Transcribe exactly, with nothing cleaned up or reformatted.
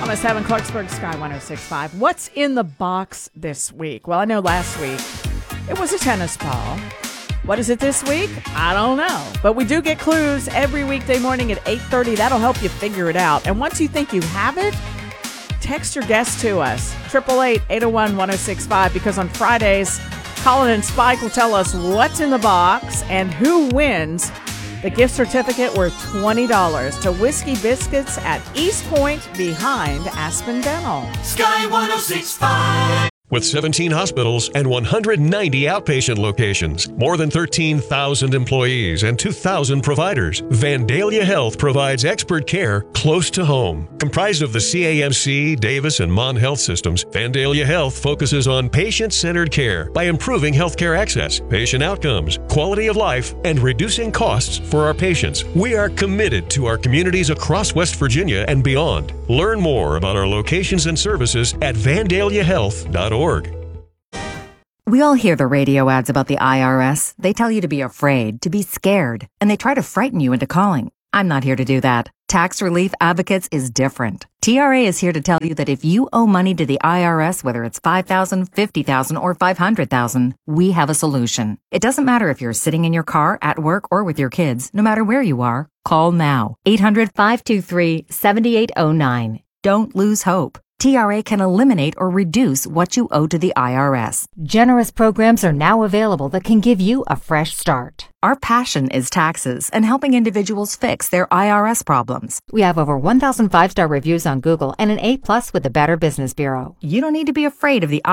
On the seven Clarksburg Sky one oh six point five. What's in the box this week? Well, I know last week it was a tennis ball. What is it this week? I don't know. But we do get clues every weekday morning at eight thirty. That'll help you figure it out. And once you think you have it, text your guess to us. eight eight eight, eight oh one, one oh six five. Because on Fridays, Colin and Spike will tell us what's in the box and who wins the gift certificate worth twenty dollars to Whiskey Biscuits at East Point behind Aspen Dental. Sky one oh six point five. With seventeen hospitals and one hundred ninety outpatient locations, more than thirteen thousand employees and two thousand providers, Vandalia Health provides expert care close to home. Comprised of the C A M C, Davis, and Mon Health systems, Vandalia Health focuses on patient-centered care by improving healthcare access, patient outcomes, quality of life, and reducing costs for our patients. We are committed to our communities across West Virginia and beyond. Learn more about our locations and services at vandalia health dot org. We all hear the radio ads about the I R S. They tell you to be afraid, to be scared, and they try to frighten you into calling. I'm not here to do that. Tax Relief Advocates is different. T R A is here to tell you that if you owe money to the I R S, whether it's five thousand dollars, fifty thousand dollars, or five hundred thousand dollars, we have a solution. It doesn't matter if you're sitting in your car, at work, or with your kids. No matter where you are, call now. eight hundred, five two three, seven eight zero nine. Don't lose hope. T R A can eliminate or reduce what you owe to the I R S. Generous programs are now available that can give you a fresh start. Our passion is taxes and helping individuals fix their I R S problems. We have over one thousand five-star reviews on Google and an A plus with the Better Business Bureau. You don't need to be afraid of the